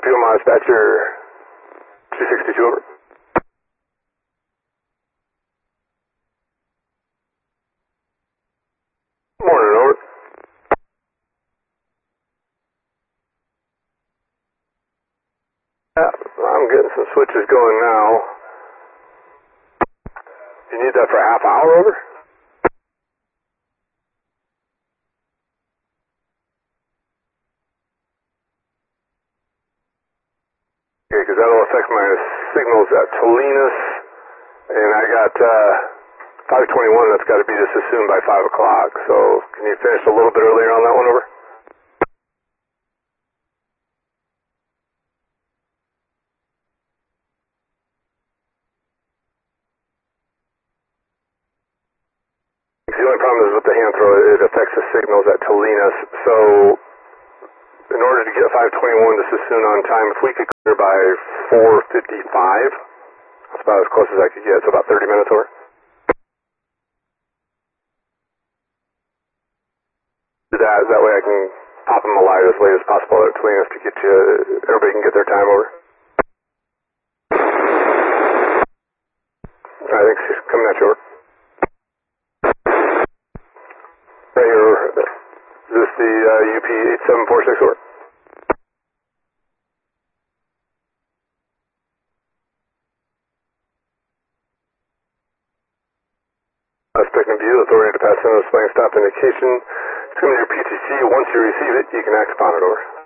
Puma Dispatcher 262 over. Morning, over. I'm getting some switches going now. You need that for a half hour, over? Okay, because that'll affect my signals at Tolinas, and I got 521 that's got to be just as soon by 5 o'clock. So can you finish a little bit earlier on that one, over? The only problem is with the hand throw, it affects the signals at Tolinas. So in order to get 521 just as soon on time, if we could clear by 4:55, that's about as close as I could get. So about 30 minutes, over. That way I can pop them alive as late as possible at Tolinas to get you, everybody can get their time, over. I think she's coming at you, over. Right here, over. Is this the UP 8746, over? Expecting view, authority to pass in a swing stop indication. It's coming to your PTC. Once you receive it, you can act upon it, over.